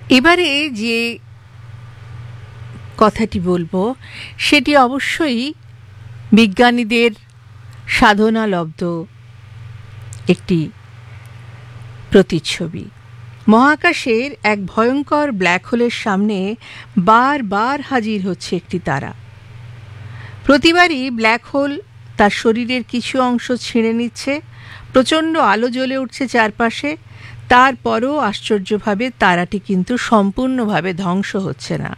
এবারে যে কথাটি বলবো সেটি অবশ্যই বিজ্ঞানীদের সাধনালব্ধ একটি প্রতিচ্ছবি। মহাকাশের এক ভয়ঙ্কর ব্ল্যাক হোলের সামনে বারবার হাজির হচ্ছে একটি তারা। প্রতিবারই ব্ল্যাক হোল তার শরীরের কিছু অংশ ছিঁড়ে নিচ্ছে, প্রচণ্ড আলো জ্বলে উঠছে চারপাশে, তারপরও আশ্চর্যভাবে তারাটি কিন্তু সম্পূর্ণভাবে ধ্বংস হচ্ছে না।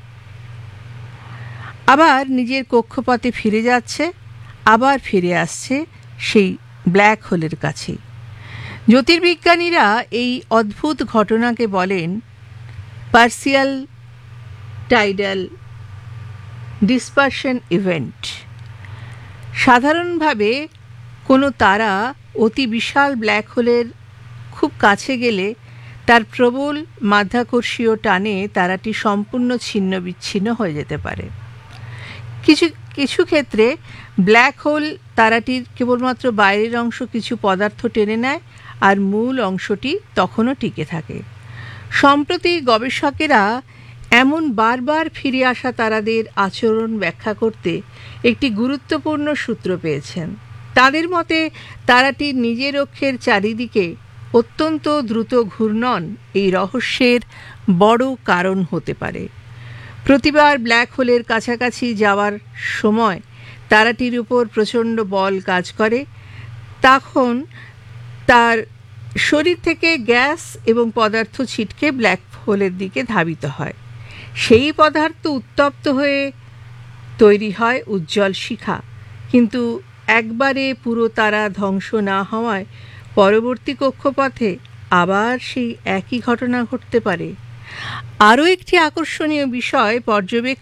আবার নিজের কক্ষপথে ফিরে যাচ্ছে, আবার ফিরে আসছে সেই ব্ল্যাক হোলের কাছেই। জ্যোতির্বিজ্ঞানীরা এই অদ্ভুত ঘটনাকে বলেন পার্সিয়াল টাইডাল ডিসপারশন ইভেন্ট। সাধারণভাবে কোনো তারা অতি বিশাল ব্ল্যাক হোলের খুব কাছে গেলে তার প্রবল মাধ্যাকর্ষীয় টানে তারাটি সম্পূর্ণ ছিন্ন বিচ্ছিন্ন হয়ে যেতে পারে। কিছু কিছু ক্ষেত্রে ব্ল্যাক হোল তারাটির কেবলমাত্র বাইরের অংশ কিছু পদার্থ টেনে নেয়, আর মূল অংশটি তখনও টিকে থাকে। সম্প্রতি গবেষকেরা এমন বারবার ফিরে আসা তারাদের আচরণ ব্যাখ্যা করতে একটি গুরুত্বপূর্ণ সূত্র পেয়েছেন। তাদের মতে তারাটির নিজের অক্ষের চারিদিকে অত্যন্ত দ্রুত ঘূর্ণন এই রহস্যের বড় কারণ হতে পারে। প্রতিবার ব্ল্যাক হোলের কাছাকাছি যাওয়ার সময় তারাটির উপর প্রচণ্ড বল কাজ করে, তখন তার শরীর থেকে গ্যাস এবং পদার্থ ছিটকে ব্ল্যাক হোলের দিকে ধাবিত হয়। সেই পদার্থ উত্তপ্ত হয়ে তৈরি হয় উজ্জ্বল শিখা, কিন্তু একবারে পুরো তারা ধ্বংস না হওয়ায় পরবর্তী কক্ষপথে আবার সেই একই ঘটনা ঘটতে পারে। আরও একটি আকর্ষণীয় বিষয়